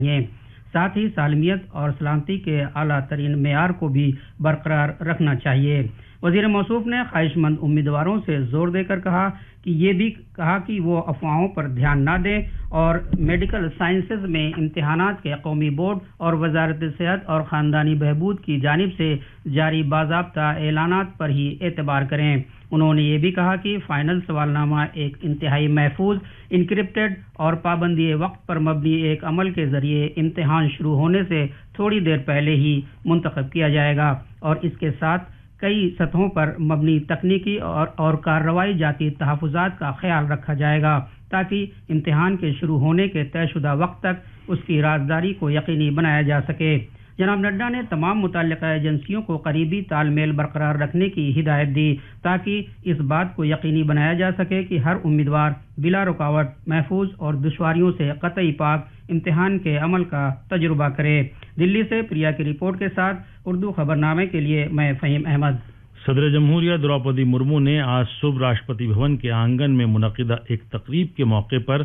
ہیں، ساتھ ہی سالمیت اور سلامتی کے اعلیٰ ترین معیار کو بھی برقرار رکھنا چاہیے۔ وزیر موصوف نے خواہش مند امیدواروں سے زور دے کر یہ بھی کہا کہ وہ افواہوں پر دھیان نہ دیں اور میڈیکل سائنسز میں امتحانات کے قومی بورڈ اور وزارت صحت اور خاندانی بہبود کی جانب سے جاری باضابطہ اعلانات پر ہی اعتبار کریں۔ انہوں نے یہ بھی کہا کہ فائنل سوالنامہ ایک انتہائی محفوظ، انکرپٹڈ اور پابندی وقت پر مبنی ایک عمل کے ذریعے امتحان شروع ہونے سے تھوڑی دیر پہلے ہی منتخب کیا جائے گا اور اس کے ساتھ کئی سطحوں پر مبنی تکنیکی اور کارروائی جاتی تحفظات کا خیال رکھا جائے گا تاکہ امتحان کے شروع ہونے کے طے شدہ وقت تک اس کی رازداری کو یقینی بنایا جا سکے۔ جناب نڈا نے تمام متعلقہ ایجنسیوں کو قریبی تال میل برقرار رکھنے کی ہدایت دی تاکہ اس بات کو یقینی بنایا جا سکے کہ ہر امیدوار بلا رکاوٹ محفوظ اور دشواریوں سے قطعی پاک امتحان کے عمل کا تجربہ کرے۔ دلی سے پریا کی رپورٹ کے ساتھ اردو خبرنامے کے لیے میں فہیم احمد۔ صدر جمہوریہ دروپدی مرمو نے آج صبح راشٹرپتی بھون کے آنگن میں منعقدہ ایک تقریب کے موقع پر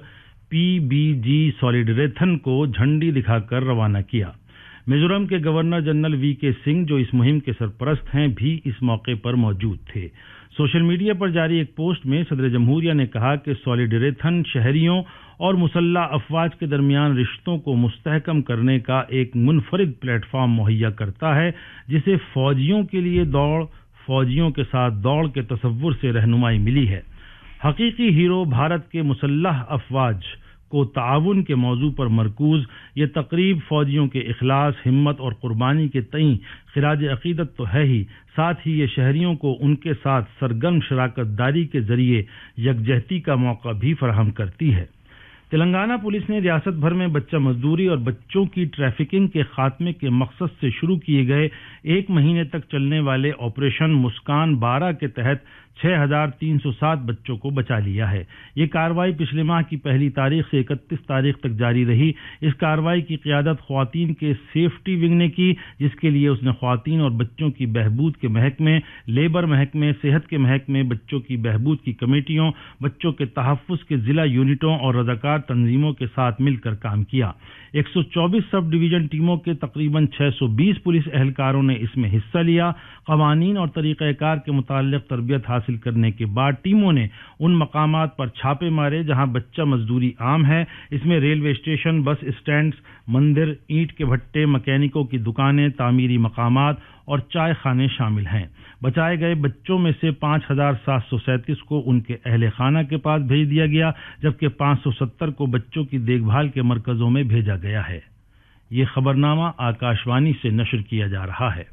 PBG سالیڈریتھن کو جھنڈی دکھا کر روانہ کیا۔ میزورم کے گورنر جنرل VK سنگھ جو اس مہم کے سرپرست ہیں بھی اس موقع پر موجود تھے۔ سوشل میڈیا پر جاری ایک پوسٹ میں صدر جمہوریہ نے کہا کہ سالیڈریتھن شہریوں اور مسلح افواج کے درمیان رشتوں کو مستحکم کرنے کا ایک منفرد پلیٹ فارم مہیا کرتا ہے جسے فوجیوں کے لیے دوڑ، فوجیوں کے ساتھ دوڑ کے تصور سے رہنمائی ملی ہے۔ حقیقی ہیرو بھارت کے مسلح افواج کو تعاون کے موضوع پر مرکوز یہ تقریب فوجیوں کے اخلاص، ہمت اور قربانی کے تئیں خراج عقیدت تو ہے ہی، ساتھ ہی یہ شہریوں کو ان کے ساتھ سرگرم شراکت داری کے ذریعے یکجہتی کا موقع بھی فراہم کرتی ہے۔ تلنگانہ پولیس نے ریاست بھر میں بچہ مزدوری اور بچوں کی ٹریفکنگ کے خاتمے کے مقصد سے شروع کیے گئے ایک مہینے تک چلنے والے آپریشن مسکان 12 کے تحت 6,307 بچوں کو بچا لیا ہے۔ یہ کارروائی پچھلے ماہ کی 1 تاریخ سے 31 تاریخ تک جاری رہی۔ اس کارروائی کی قیادت خواتین کے سیفٹی ونگ نے کی، جس کے لیے اس نے خواتین اور بچوں کی بہبود کے محکمے، لیبر محکمے، صحت کے محکمے، بچوں کی بہبود کی کمیٹیوں، بچوں کے تحفظ کے ضلع یونٹوں اور رضاکار تنظیموں کے ساتھ مل کر کام کیا۔ 124 سب ڈویژن ٹیموں کے تقریباً 620 پولیس اہلکاروں نے اس میں حصہ لیا۔ قوانین اور طریقہ کار کے متعلق تربیت حاصل کرنے کے بعد ٹیموں نے ان مقامات پر چھاپے مارے جہاں بچہ مزدوری عام ہے۔ اس میں ریلوے اسٹیشن، بس اسٹینڈز، مندر، اینٹ کے بھٹے، مکینکوں کی دکانیں، تعمیری مقامات اور چائے خانے شامل ہیں۔ بچائے گئے بچوں میں سے 5,737 کو ان کے اہل خانہ کے پاس بھیج دیا گیا، جبکہ 570 کو بچوں کی دیکھ بھال کے مرکزوں میں بھیجا گیا ہے۔ یہ خبرنامہ آکاشوانی سے نشر کیا جا رہا ہے۔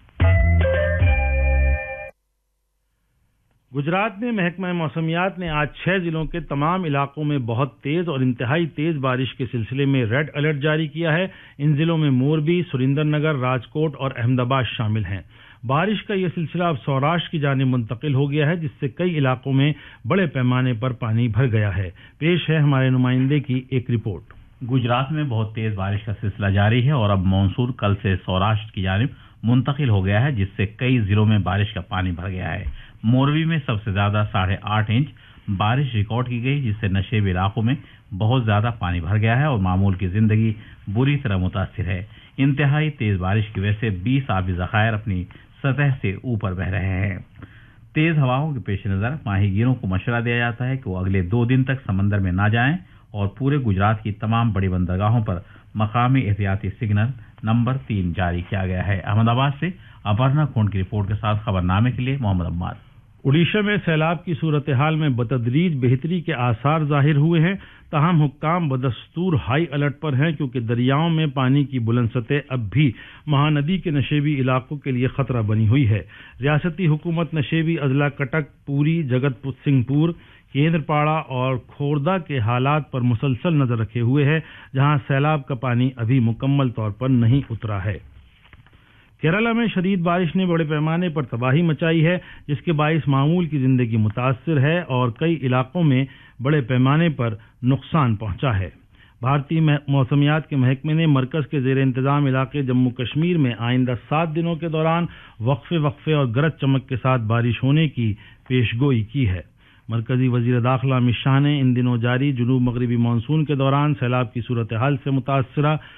گجرات میں محکمہ موسمیات نے آج 6 ضلعوں کے تمام علاقوں میں بہت تیز اور انتہائی تیز بارش کے سلسلے میں ریڈ الرٹ جاری کیا ہے۔ ان ضلعوں میں موربی، سریندر نگر، راجکوٹ اور احمد آباد شامل ہیں۔ بارش کا یہ سلسلہ اب سوراشٹر کی جانب منتقل ہو گیا ہے، جس سے کئی علاقوں میں بڑے پیمانے پر پانی بھر گیا ہے۔ پیش ہے ہمارے نمائندے کی ایک رپورٹ۔ گجرات میں بہت تیز بارش کا سلسلہ جاری ہے اور اب مانسون کل سے سوراشٹر کی جانب منتقل ہو گیا ہے، جس سے کئی ضلعوں میں بارش کا پانی بھر گیا ہے۔ موربی میں سب سے زیادہ 8.5 انچ بارش ریکارڈ کی گئی، جس سے نشیبی علاقوں میں بہت زیادہ پانی بھر گیا ہے اور معمول کی زندگی بری طرح متاثر ہے۔ انتہائی تیز بارش کی وجہ سے 20 آبی ذخائر اپنی سطح سے اوپر بہ رہے ہیں۔ تیز ہواؤں کے پیش نظر ماہی گیروں کو مشورہ دیا جاتا ہے کہ وہ اگلے 2 دن تک سمندر میں نہ جائیں اور پورے گجرات کی تمام بڑی بندرگاہوں پر مقامی احتیاطی سگنل نمبر 3 جاری کیا گیا ہے۔ احمد آباد سے اپرنا کھونڈ کی رپورٹ کے ساتھ خبرنامے کے لیے محمد عمار۔ اڈیشہ میں سیلاب کی صورتحال میں بتدریج بہتری کے آثار ظاہر ہوئے ہیں، تاہم حکام بدستور ہائی الرٹ پر ہیں کیونکہ دریاؤں میں پانی کی بلند سطح اب بھی مہاندی کے نشیبی علاقوں کے لیے خطرہ بنی ہوئی ہے۔ ریاستی حکومت نشیبی اضلاع کٹک، پوری، جگت سنگھ پور، کیندرپاڑا اور کھوردھا کے حالات پر مسلسل نظر رکھے ہوئے ہے، جہاں سیلاب کا پانی ابھی مکمل طور پر نہیں اترا ہے۔ کیرالہ میں شدید بارش نے بڑے پیمانے پر تباہی مچائی ہے، جس کے باعث معمول کی زندگی متاثر ہے اور کئی علاقوں میں بڑے پیمانے پر نقصان پہنچا ہے۔ بھارتی موسمیات کے محکمے نے مرکز کے زیر انتظام علاقے جموں کشمیر میں آئندہ 7 دنوں کے دوران وقفے اور گرج چمک کے ساتھ بارش ہونے کی پیشگوئی کی ہے۔ مرکزی وزیر داخلہ امت شاہ نے ان دنوں جاری جنوب مغربی مانسون کے دوران سیلاب کی صورتحال سے متاثرہ